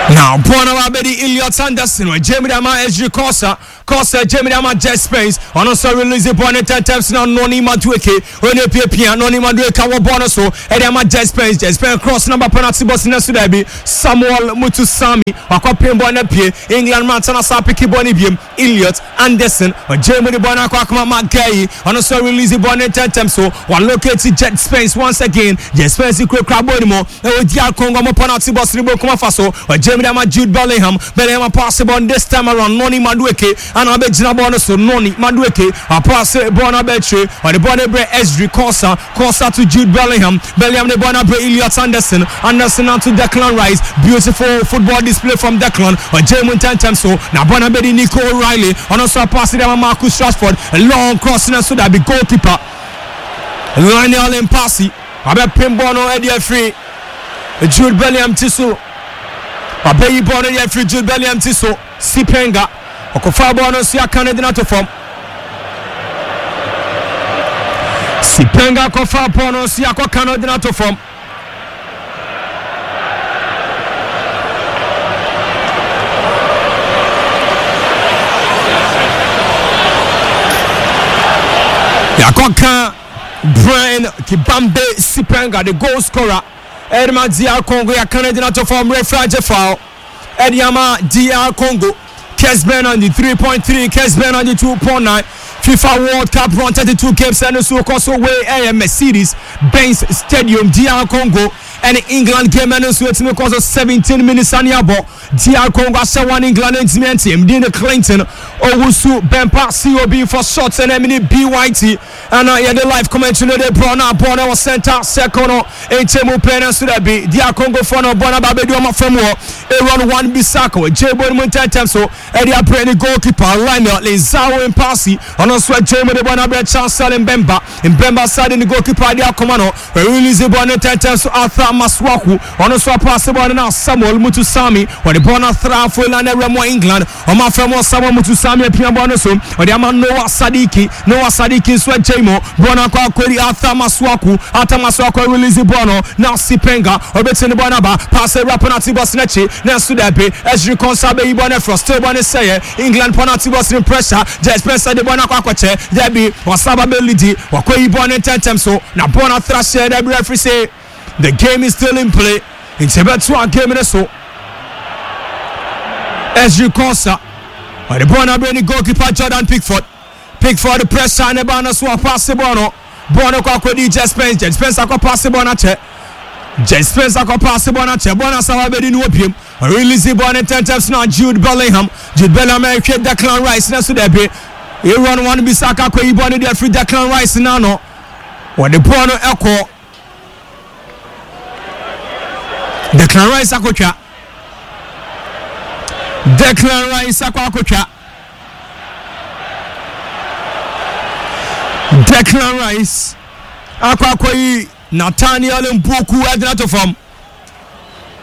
Now, Bona Wabedi Elliot Anderson, Jamie Dama SG Corsa, Jamie Dama Jet Space, and also release the bonnet 10 times now, Noni Madueke, Onepia, Noni Madueka, Wabonaso, Edama Jet Space, cross number penalty boss in Sudabi, Samuel Mutusami, Aquapim Bonapie, England Mantana Sapiki Bonibium, Elliot Anderson, Jamie Bona Kwakma Magai, and also release the bonnet 10 times so, one located Jet Space once again, Jet Space, Crabonimo, Dial Congo penalty boss, Ribo Faso, Jamie Dama Jude Bellingham possible on this time around Noni Madueke and Abedina Bonaso Noni Madueke a pass Bonabetre or the Bonabre Esdri Corsa to Jude Bellingham the Bonabre Elliot Anderson now to Declan Rice, beautiful football display from Declan or Jamie 10 times so now Bonabedi Nico O'Reilly and also pass it Marcus Rashford a long cross now so that be goalkeeper Lionel Impasi Abe Pimbono Eddie Free Jude Bellingham Tiso Abeyi Bono ya free Jude Bellingham Tiso Sipenga Okofa Bono si akane na to form Sipenga Kofa Bono si akokano na to form Yakoka Brian Kibambe Sipenga the goal scorer Edma DR Congo ya Canada to form refrage foul. Ediama DR Congo. Kesben on the 3.3, Kesben on the 2.9. FIFA World Cup run 32 games and so way Mercedes Benz Stadium DR Congo and England game and so it's because of 17 minutes and yabo DR Congo as one England team Dina Clinton Owusu Bempa COB for shots and Emily BYT and the live commentary de Brona was center second Temu Pena so that be DR Congo for no Bona Babedu from war run one Bisako Jebon Muntatem so Edia Preni goalkeeper Lionel Lezao and Pasi and also Jemo de Bona Chancel and Bemba side in the goalkeeper dia Komano release the Bona Tetem so Arthur Maswaku on also possible now Samuel Mutusami or the Bona Thra for Remo England or my friend Samuel Mutusami Pia Bonoso or the man Noah Sadiki Sweat Jemo Bona Kwakuri Arthur Maswaku release the Bono now Sipenga or between the Bonaba pass a Rapanati Bosnechi now Sudabe as you consabe Ibone Frost Tobane say England penalty was in pressure just Spencer the Bona Kwakwache Debbie was Sabability or Koi Bonne Tentem so now Bona Thrash the referee say the game is still in play. It's about to a game in so. As you consa, or the Bona Brady goalkeeper Jordan Pickford the pressure and the Bona swap pass the Bono. Bono Kwakodi Jet Spence pass the Bonache. Jet Spence pass the Bonache. Bona Savabedi Nuopium. Release the Bona 10 times now. Jude Bellingham create Declan Rice next to the bay. He run one Bisaka Koi Bona there free Declan Rice now. No. Or the Bono Echo. Declan Rice Akocha. Declan Rice Akocha. Declan Rice Akwakoi Nathaniel Mbuku Adnato from